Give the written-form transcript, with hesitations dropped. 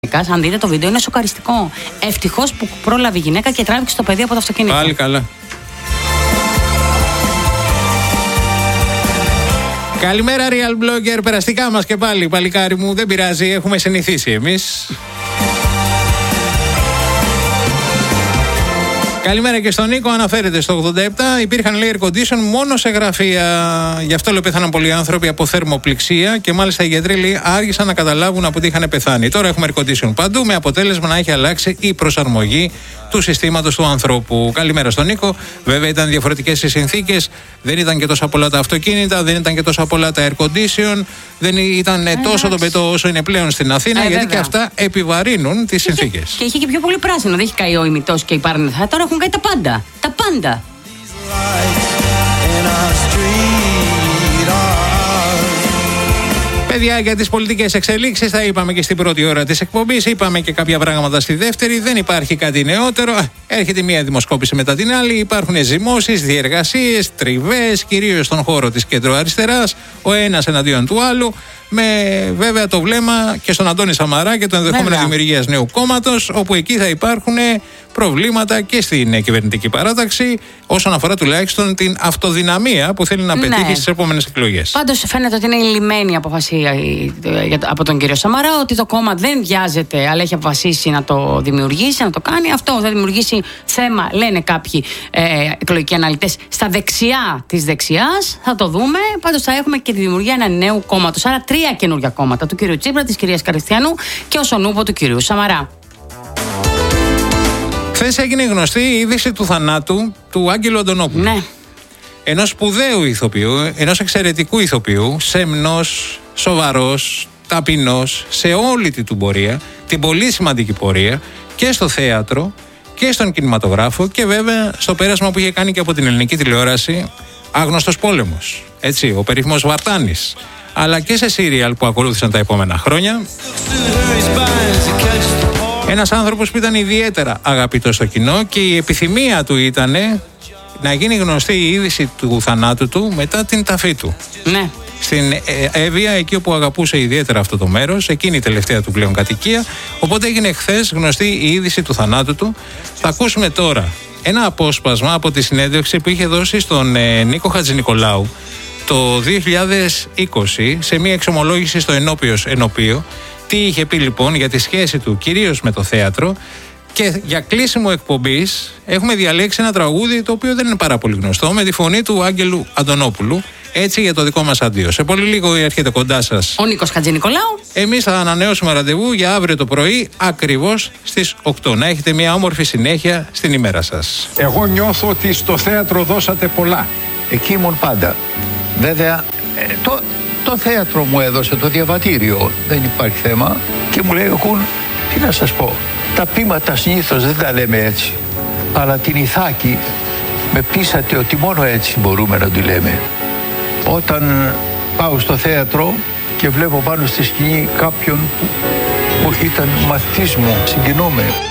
Αν δείτε το βίντεο, είναι σοκαριστικό. Ευτυχώς που πρόλαβε η γυναίκα και τράβηξε το παιδί από το αυτοκίνητο. Πάλι καλά. Καλημέρα, Real Blogger. Περαστικά μας και πάλι, παλικάρι μου. Δεν πειράζει, έχουμε συνηθίσει εμείς. Καλημέρα και στον Νίκο. Αναφέρεται στο 87. Υπήρχαν, λέει, air condition μόνο σε γραφεία. Γι' αυτό, λέει, πέθαναν πολλοί άνθρωποι από θερμοπληξία και μάλιστα οι γιατροί, λέει, άργησαν να καταλάβουν από τι είχαν πεθάνει. Τώρα έχουμε air condition παντού, με αποτέλεσμα να έχει αλλάξει η προσαρμογή του συστήματος του ανθρώπου. Καλημέρα στον Νίκο. Βέβαια ήταν διαφορετικές οι συνθήκες. Δεν ήταν και τόσα πολλά τα αυτοκίνητα, δεν ήταν και τόσα πολλά τα air condition, δεν ήταν τόσο το πετώ όσο είναι πλέον στην Αθήνα, γιατί βέβαια και αυτά επιβαρύνουν τις συνθήκες. Και είχε και πιο πολύ πράσινο. Δεν έχει καεί ο ημιτός και η πάρνηθα. Τώρα έχουν καεί τα πάντα. Τα πάντα. Παιδιά, για τις πολιτικές εξελίξεις τα είπαμε και στην πρώτη ώρα της εκπομπής, είπαμε και κάποια πράγματα στη δεύτερη, δεν υπάρχει κάτι νεότερο. Έρχεται μία δημοσκόπηση μετά την άλλη, υπάρχουν ζυμώσεις, διεργασίες, τριβές, κυρίως στον χώρο της κεντροαριστεράς, ο ένας εναντίον του άλλου, με βέβαια το βλέμμα και στον Αντώνη Σαμαρά και το ενδεχόμενο δημιουργίας νέου κόμματος, όπου εκεί θα υπάρχουν προβλήματα και στην κυβερνητική παράταξη, όσον αφορά τουλάχιστον την αυτοδυναμία που θέλει να πετύχει στις επόμενες εκλογές. Πάντως φαίνεται ότι είναι η λυμμένη αποφασία από τον κύριο Σαμαρά, ότι το κόμμα δεν βιάζεται, αλλά έχει αποφασίσει να το δημιουργήσει, να το κάνει. Αυτό θα δημιουργήσει θέμα, λένε κάποιοι εκλογικοί αναλυτές, στα δεξιά της δεξιάς. Θα το δούμε. Πάντως θα έχουμε και τη δημιουργία ένα νέου κόμματος. Άρα 3 καινούργια κόμματα, του κύριου Τσίπρα, της κυρίας Καριστιανού και όσον ούπο του κυρίου Σαμαρά. Χθες έγινε γνωστή η είδηση του θανάτου του Άγγελου Αντωνόπουλου. Ναι. Ενός σπουδαίου ηθοποιού, ενός εξαιρετικού ηθοποιού, σεμνός, σοβαρός, ταπεινός, σε όλη την πορεία, την πολύ σημαντική πορεία και στο θέατρο και στον κινηματογράφο και βέβαια στο πέρασμα που είχε κάνει και από την ελληνική τηλεόραση, Άγνωστος πόλεμος, έτσι, ο περίφημος Βαρτάνης, αλλά και σε σύριαλ που ακολούθησαν τα επόμενα χρόνια. Ένας άνθρωπος που ήταν ιδιαίτερα αγαπητός στο κοινό και η επιθυμία του ήταν να γίνει γνωστή η είδηση του θανάτου του μετά την ταφή του. Ναι. Στην Εύβοια, εκεί όπου αγαπούσε ιδιαίτερα αυτό το μέρος, εκείνη η τελευταία του πλέον κατοικία. Οπότε έγινε χθες γνωστή η είδηση του θανάτου του. Θα ακούσουμε τώρα ένα απόσπασμα από τη συνέντευξη που είχε δώσει στον Νίκο Χατζηνικολάου το 2020 σε μια εξομολόγηση στο Ενώπιο. Τι είχε πει λοιπόν για τη σχέση του κυρίως με το θέατρο, και για κλείσιμο εκπομπής έχουμε διαλέξει ένα τραγούδι το οποίο δεν είναι πάρα πολύ γνωστό, με τη φωνή του Άγγελου Αντωνόπουλου, έτσι, για το δικό μας αντίο. Σε πολύ λίγο έρχεται κοντά σας ο Νίκος Χατζηνικολάου. Εμείς θα ανανεώσουμε ραντεβού για αύριο το πρωί ακριβώς στις 8. Να έχετε μια όμορφη συνέχεια στην ημέρα σας. Εγώ νιώθω ότι στο θέατρο δώσατε πολλά. Εκεί ήμουν πάντα. Βέβαια, το θέατρο μου έδωσε το διαβατήριο, δεν υπάρχει θέμα, και μου λέει τι να σας πω, τα πείματα συνήθως δεν τα λέμε έτσι, αλλά την Ιθάκη με πείσατε ότι μόνο έτσι μπορούμε να τη λέμε. Όταν πάω στο θέατρο και βλέπω πάνω στη σκηνή κάποιον που ήταν μαθητής μου, συγκινούμε.